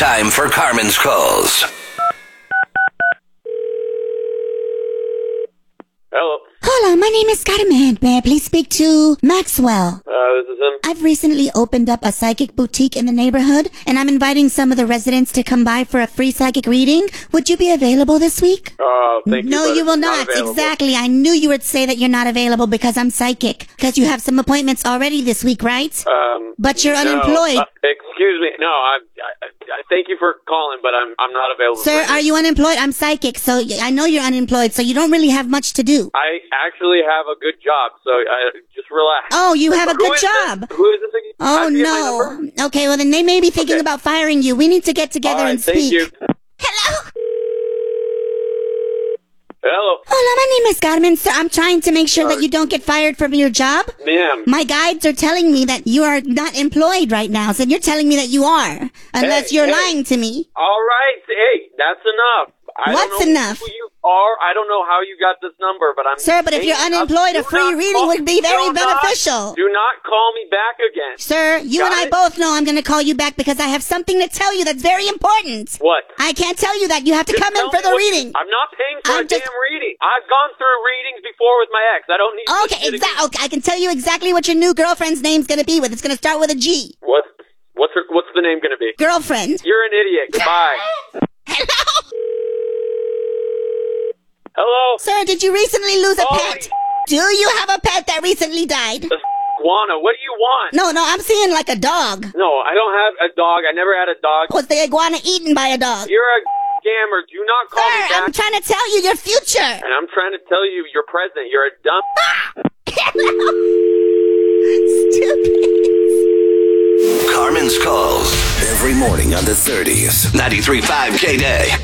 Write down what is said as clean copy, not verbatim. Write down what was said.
time for Carmen's calls. Hello. Hola, my name is Carmen. May I please speak to Maxwell? This is him. I've recently opened up a psychic boutique in the neighborhood, and I'm inviting some of the residents to come by for a free psychic reading. Would you be available this week? Thank you. No, but you will it's not. available. Exactly. I knew you would say that you're not available because I'm psychic. Because you have some appointments already this week, right? But you're unemployed. Excuse me. No, I thank you for calling, but I'm not available. Sir, are you unemployed? I'm psychic, so I know you're unemployed, so you don't really have much to do. I actually have a good job, so just relax. Oh, you have a good Who is job. this? Who is this again? Oh, How'd you get my number? no. Okay, well, then they may be thinking Okay. about firing you. We need to get together All right, and speak. thank you. Hello? Hello. Hola, my name is Carmen. Sir, I'm trying to make sure that you don't get fired from your job. Ma'am. My guides are telling me that you are not employed right now, so you're telling me that you are, unless you're lying to me. All right. Hey, that's enough. I What's don't know enough? Who you are? I don't know how you got this number, but I'm. Sir, but if you're hanging up. unemployed, a Do free not reading call- would be very do not- beneficial. Do not call me back again. Sir, you and Got I it? both know I'm going to call you back because I have something to tell you that's very important. What? I can't tell you that. You have to Just come in tell for me the what you- reading. I'm not paying for I'm a just- damn reading. I've gone through readings before with my ex. I don't need. Okay, okay, I can tell you exactly what your new girlfriend's name's going to be with. It's going to start with a G. What's the name gonna be? Girlfriend. You're an idiot. Goodbye. Hello? Hello. Sir, did you recently lose a Holy- pet? Do you have a pet that recently died? Iguana. What do you want? No, I'm seeing like a dog. No, I don't have a dog. I never had a dog. Was the iguana eaten by a dog? You're a scammer. Do not call me Sir, back. I'm trying to tell you your future. And I'm trying to tell you your present. You're a dumb. Stupid. Carmen's calls every morning on the 30s. 93.5 K-Day.